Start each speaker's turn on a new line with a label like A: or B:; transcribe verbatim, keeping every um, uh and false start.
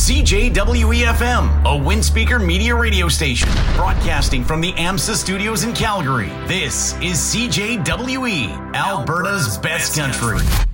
A: C J W E F M, a Windspeaker media radio station, broadcasting from the AMSA studios in Calgary. This is C J W E, Alberta's best country.